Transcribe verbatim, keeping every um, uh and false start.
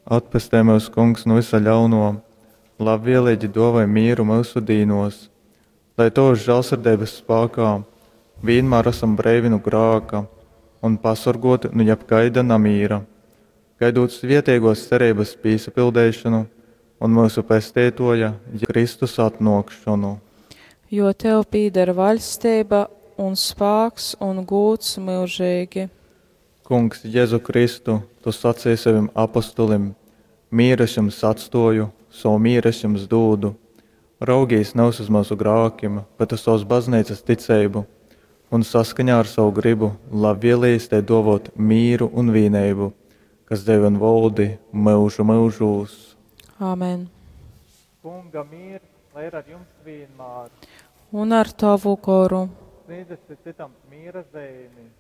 Atpestē mūs, kungs, no visa ļauno, labvēlīgi dāvāj mieru mūsu dīnos, lai to uz žēlsirdības spēkā vienmēr esam brīvi no grāka un pasargoti no jebkaida namīra, gaidot svētīgos cerības piesapildīšanu un mūsu pestītoja Kristus atnākšanu. Jo tev pīdara valstība un spēks un gūts mūžīgi. Kungs, Jēzu Kristu, tu sacīji saviem apostolim: mīru es jums atstāju, savu mīru es jums dodu. Raugīs nav uz mūsu grēkiem, bet uz savas baznīcas ticību, un saskaņā ar savu gribu labvēlīs te dāvāt mīru un vienību, kas devi un valdi mūžu mūžos. Āmen. Kunga mīrs, lai ir ar jums vienmēr. Un ar tavu koru. Sniedzas citam mīra zīmi.